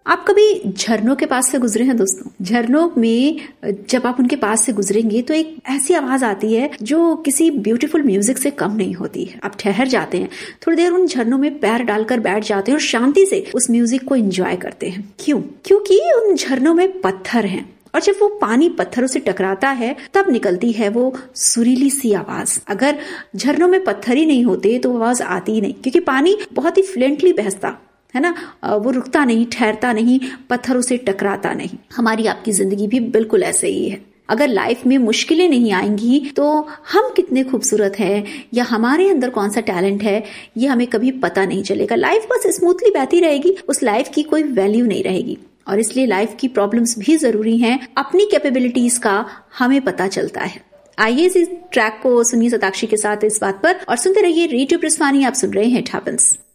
आप कभी झरनों के पास से गुजरे हैं दोस्तों? झरनों में जब आप उनके पास से गुजरेंगे तो एक ऐसी आवाज आती है जो किसी ब्यूटीफुल म्यूजिक से कम नहीं होती है। आप ठहर जाते हैं, थोड़ी देर उन झरनों में पैर डालकर बैठ जाते हैं और शांति से उस म्यूजिक को एंजॉय करते हैं। क्यों? क्योंकि उन झरनों में पत्थर हैं और जब वो पानी पत्थरों से टकराता है तब निकलती है वो सुरीली सी आवाज। अगर झरनों में पत्थर ही नहीं होते तो आवाज आती ही नहीं, क्योंकि पानी बहुत ही फ्लुएंटली बहता है ना, वो रुकता नहीं, ठहरता नहीं, पत्थरों से टकराता नहीं। हमारी आपकी जिंदगी भी बिल्कुल ऐसे ही है। अगर लाइफ में मुश्किलें नहीं आएंगी तो हम कितने खूबसूरत हैं या हमारे अंदर कौन सा टैलेंट है ये हमें कभी पता नहीं चलेगा। लाइफ बस स्मूथली बहती रहेगी, उस लाइफ की कोई वैल्यू नहीं रहेगी। और इसलिए लाइफ की प्रॉब्लम्स भी जरूरी हैं, अपनी कैपेबिलिटीज का हमें पता चलता है। आइए इस ट्रैक को सुनिए शताक्षी के साथ इस बात पर और सुनते रहिए रेडियो प्रिस्वानी। आप सुन रहे हैं इट हैपेंस।